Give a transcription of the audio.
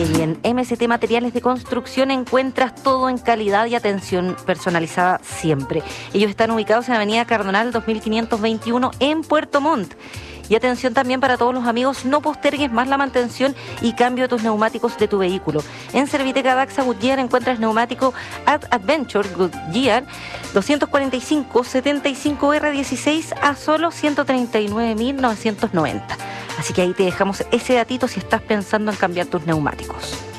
Y en MST Materiales de Construcción encuentras todo en calidad y atención personalizada siempre. Ellos están ubicados en Avenida Cardonal 2521 en Puerto Montt. Y atención también para todos los amigos, no postergues más la mantención y cambio de tus neumáticos de tu vehículo. En Serviteca Daxa Goodyear encuentras neumático Adventure Goodyear 245 75R16 a solo 139.990. Así que ahí te dejamos ese datito si estás pensando en cambiar tus neumáticos.